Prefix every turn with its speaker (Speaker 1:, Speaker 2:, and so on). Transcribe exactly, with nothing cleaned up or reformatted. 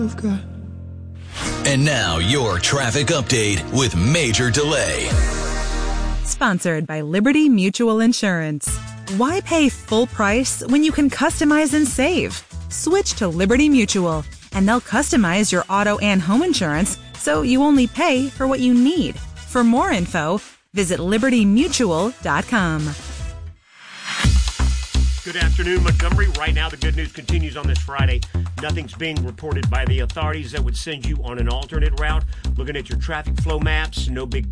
Speaker 1: of God.
Speaker 2: And now your traffic update with Major Delay.
Speaker 3: Sponsored by Liberty Mutual Insurance. Why pay full price when you can customize and save? Switch to Liberty Mutual, and they'll customize your auto and home insurance so you only pay for what you need. For more info, visit liberty mutual dot com.
Speaker 4: Good afternoon, Montgomery. Right now, the good news continues on this Friday. Nothing's being reported by the authorities that would send you on an alternate route. Looking at your traffic flow maps, no big